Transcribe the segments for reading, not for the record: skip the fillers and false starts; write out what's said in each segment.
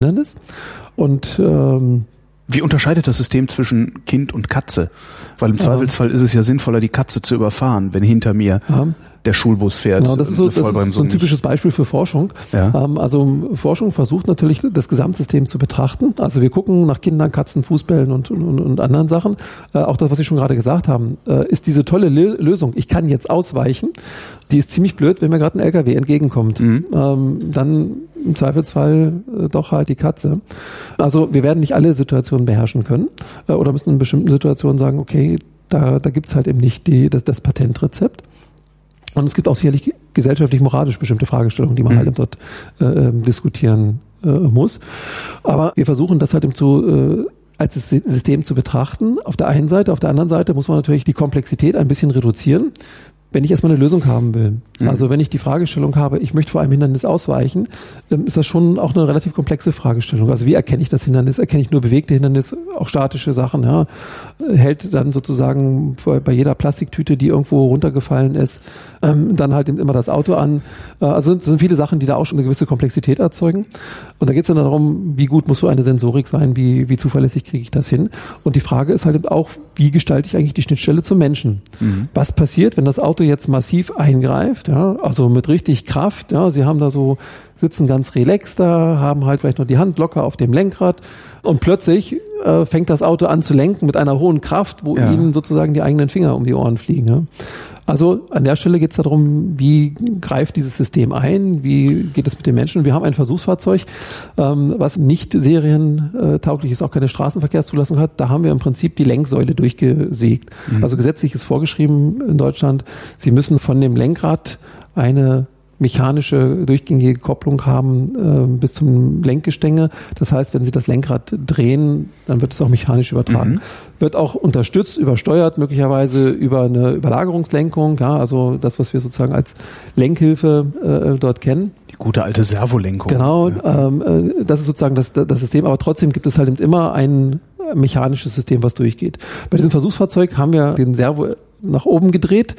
Hindernis. Und wie unterscheidet das System zwischen Kind und Katze? Weil im Zweifelsfall ist es ja sinnvoller, die Katze zu überfahren, wenn hinter mir der Schulbus fährt. Genau, das ist so ein typisches Beispiel für Forschung. Ja. Also Forschung versucht natürlich, das Gesamtsystem zu betrachten. Also wir gucken nach Kindern, Katzen, Fußbällen und anderen Sachen. Auch das, was Sie schon gerade gesagt haben, ist diese tolle Lösung. Ich kann jetzt ausweichen. Die ist ziemlich blöd, wenn mir gerade ein LKW entgegenkommt. Dann im Zweifelsfall doch halt die Katze. Also wir werden nicht alle Situationen beherrschen können oder müssen in bestimmten Situationen sagen, okay, da gibt's halt eben nicht das Patentrezept. Und es gibt auch sicherlich gesellschaftlich-moralisch bestimmte Fragestellungen, die man halt eben dort diskutieren muss. Aber wir versuchen das halt eben als System zu betrachten. Auf der einen Seite, auf der anderen Seite muss man natürlich die Komplexität ein bisschen reduzieren. Wenn ich erstmal eine Lösung haben will, also wenn ich die Fragestellung habe, ich möchte vor einem Hindernis ausweichen, ist das schon auch eine relativ komplexe Fragestellung. Also wie erkenne ich das Hindernis? Erkenne ich nur bewegte Hindernisse, auch statische Sachen? Ja? Hält dann sozusagen bei jeder Plastiktüte, die irgendwo runtergefallen ist, dann halt immer das Auto an? Also es sind viele Sachen, die da auch schon eine gewisse Komplexität erzeugen. Und da geht es dann darum, wie gut muss so eine Sensorik sein, wie zuverlässig kriege ich das hin? Und die Frage ist halt eben auch, wie gestalte ich eigentlich die Schnittstelle zum Menschen? Was passiert, wenn das Auto jetzt massiv eingreift, ja, also mit richtig Kraft, ja, Sie haben da sitzen ganz relaxed da, haben halt vielleicht noch die Hand locker auf dem Lenkrad und plötzlich fängt das Auto an zu lenken mit einer hohen Kraft, wo Ihnen sozusagen die eigenen Finger um die Ohren fliegen. Ja. Also an der Stelle geht es darum, wie greift dieses System ein, wie geht es mit den Menschen. Wir haben ein Versuchsfahrzeug, was nicht serientauglich ist, auch keine Straßenverkehrszulassung hat. Da haben wir im Prinzip die Lenksäule durchgesägt. Also gesetzlich ist vorgeschrieben in Deutschland, Sie müssen von dem Lenkrad eine mechanische durchgängige Kopplung haben bis zum Lenkgestänge. Das heißt, wenn Sie das Lenkrad drehen, dann wird es auch mechanisch übertragen. Wird auch unterstützt, übersteuert, möglicherweise über eine Überlagerungslenkung, ja, also das, was wir sozusagen als Lenkhilfe dort kennen. Die gute alte Servolenkung. Genau, das ist sozusagen das System, aber trotzdem gibt es halt immer ein mechanisches System, was durchgeht. Bei diesem Versuchsfahrzeug haben wir den Servo nach oben gedreht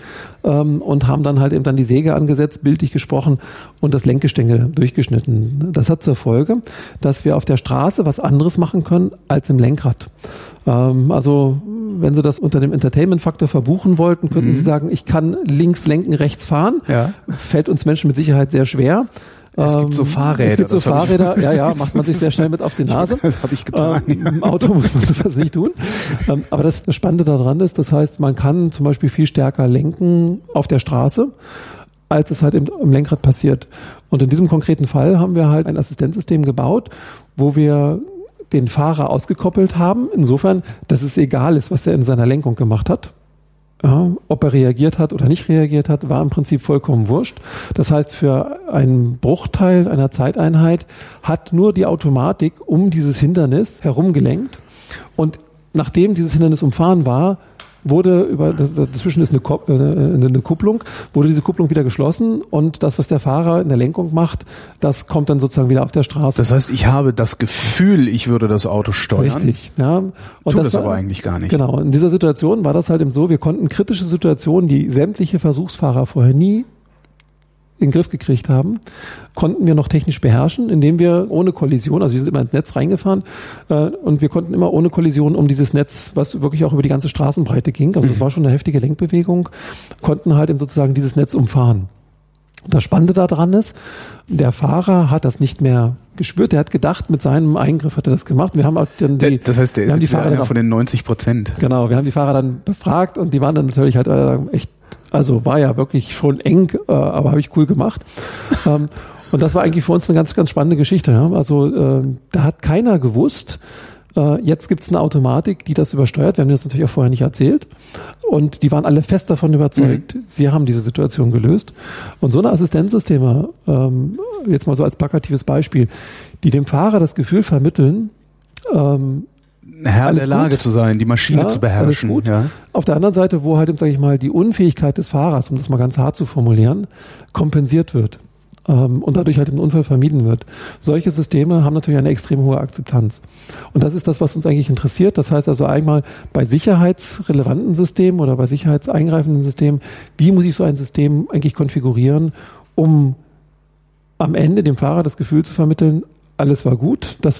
und haben dann halt eben dann die Säge angesetzt, bildlich gesprochen, und das Lenkgestänge durchgeschnitten. Das hat zur Folge, dass wir auf der Straße was anderes machen können als im Lenkrad. Also wenn Sie das unter dem Entertainment-Faktor verbuchen wollten, könnten Sie sagen, ich kann links lenken, rechts fahren. Ja. Fällt uns Menschen mit Sicherheit sehr schwer. Es gibt so Fahrräder. Macht man sich sehr schnell mit auf die Nase. Das habe ich getan. Im Auto muss man sowas nicht tun. Aber das Spannende daran ist, das heißt, man kann zum Beispiel viel stärker lenken auf der Straße, als es halt im Lenkrad passiert. Und in diesem konkreten Fall haben wir halt ein Assistenzsystem gebaut, wo wir den Fahrer ausgekoppelt haben, insofern, dass es egal ist, was er in seiner Lenkung gemacht hat. Ja, ob er reagiert hat oder nicht reagiert hat, war im Prinzip vollkommen wurscht. Das heißt, für einen Bruchteil einer Zeiteinheit hat nur die Automatik um dieses Hindernis herumgelenkt. Und nachdem dieses Hindernis umfahren war, wurde dazwischen ist eine Kupplung, wurde diese Kupplung wieder geschlossen, und das, was der Fahrer in der Lenkung macht, das kommt dann sozusagen wieder auf der Straße. Das heißt, ich habe das Gefühl, ich würde das Auto steuern. Richtig, ja. Und tut das aber eigentlich gar nicht. Genau. In dieser Situation war das halt eben so, wir konnten kritische Situationen, die sämtliche Versuchsfahrer vorher nie in den Griff gekriegt haben, konnten wir noch technisch beherrschen, indem wir ohne Kollision, also wir sind immer ins Netz reingefahren, und wir konnten immer ohne Kollision um dieses Netz, was wirklich auch über die ganze Straßenbreite ging, also das war schon eine heftige Lenkbewegung, konnten halt eben sozusagen dieses Netz umfahren. Das Spannende daran ist, der Fahrer hat das nicht mehr gespürt, der hat gedacht, mit seinem Eingriff hat er das gemacht. Wir haben auch dann das heißt, der ist jetzt einer von den 90%. Genau, wir haben die Fahrer dann befragt, und die waren dann natürlich halt echt, also war ja wirklich schon eng, aber habe ich cool gemacht. Und das war eigentlich für uns eine ganz, ganz spannende Geschichte. Ja? Also da hat keiner gewusst, jetzt gibt es eine Automatik, die das übersteuert. Wir haben das natürlich auch vorher nicht erzählt. Und die waren alle fest davon überzeugt, sie haben diese Situation gelöst. Und so eine Assistenzsysteme, jetzt mal so als plakatives Beispiel, die dem Fahrer das Gefühl vermitteln, Herr der Lage zu sein, die Maschine zu beherrschen. Alles gut. Ja. Auf der anderen Seite, wo halt, sage ich mal, die Unfähigkeit des Fahrers, um das mal ganz hart zu formulieren, kompensiert wird und dadurch halt ein Unfall vermieden wird. Solche Systeme haben natürlich eine extrem hohe Akzeptanz. Und das ist das, was uns eigentlich interessiert. Das heißt also einmal bei sicherheitsrelevanten Systemen oder bei sicherheitseingreifenden Systemen, wie muss ich so ein System eigentlich konfigurieren, um am Ende dem Fahrer das Gefühl zu vermitteln, alles war gut. Das